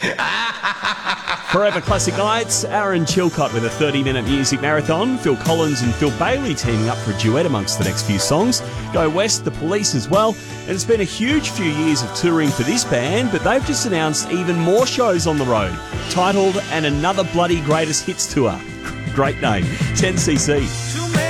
Forever Classic Nights, Aaron Chilcott with a 30-minute music marathon, Phil Collins and Phil Bailey teaming up for a duet amongst the next few songs, Go West, The Police as well, and it's been a huge few years of touring for this band, but they've just announced even more shows on the road, titled And Another Bloody Greatest Hits Tour. Great name, 10cc.